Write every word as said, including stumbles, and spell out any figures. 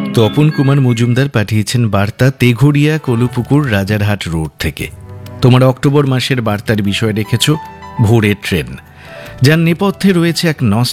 তপন কুমার মজুমদার পাঠিয়েছেন বার্তা তেঘড়িয়া কলুপুকুর রাজারহাট রোড থেকে। তোমার অক্টোবর মাসের বার্তার বিষয় রেখেছ ভোরের ট্রেন, যার নেপথ্যে রয়েছে এক নস্টালজিয়া